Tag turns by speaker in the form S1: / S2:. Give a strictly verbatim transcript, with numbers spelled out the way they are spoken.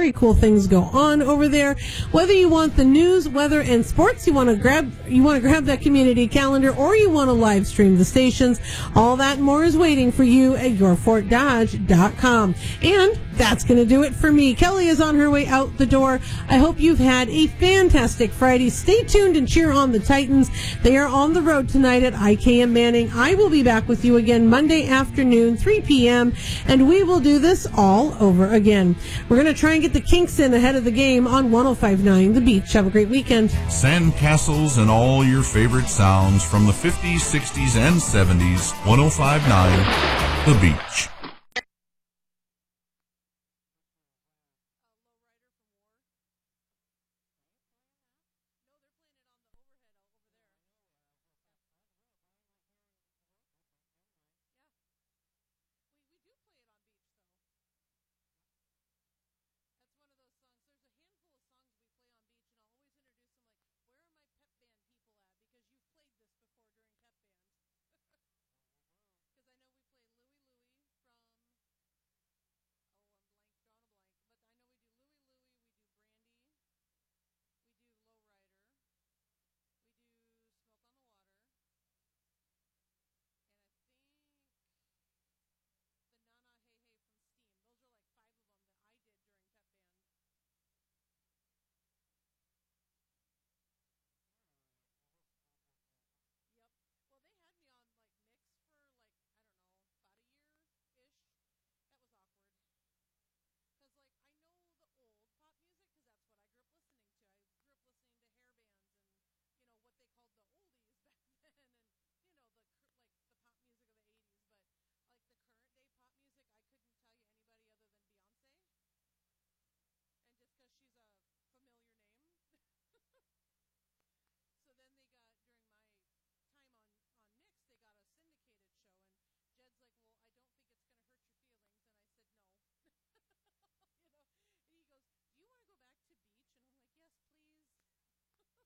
S1: very cool things go on over there. Whether you want the news, weather, and sports, you want to grab you want to grab that community calendar, or you want to live stream the stations, all that and more is waiting for you at your fort dodge dot com. And that's going to do it for me. Kelly is on her way out the door. I hope you've had a fantastic Friday. Stay tuned and cheer on the Titans. They are on the road tonight at I K M Manning. I will be back with you again Monday afternoon, three p.m., and we will do this all over again. We're going to try and get the Kinks in ahead of the game on one oh five point nine The Beach. Have a great weekend.
S2: Sandcastles and all your favorite sounds from the fifties, sixties, and seventies. one oh five point nine The Beach.